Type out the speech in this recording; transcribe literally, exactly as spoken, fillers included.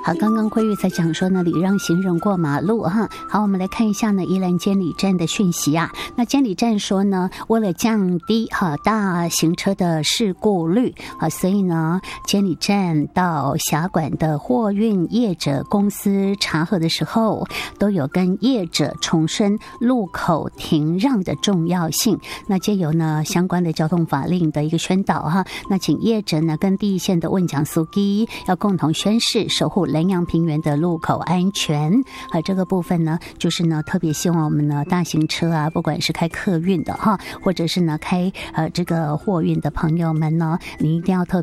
好，刚刚慧玉才讲说呢，礼让行人过马路哈。好，我们来看一下呢，宜兰监理站的讯息啊。那监理站说呢，为了降低哈大型车的事故率啊，所以呢，监理站到辖管的货运业者公司查核的时候，都有跟业者重申路口停让的重要性。那借由呢相关的交通法令的一个宣导哈，那请业者呢跟第一线的问讲司机要共同宣誓守护南阳平原的路口安全。而这个部分呢，就是呢特别希望我们呢大型车啊，不管是开客运的哈，或者是呢开呃这个货运的朋友们呢，你一定要特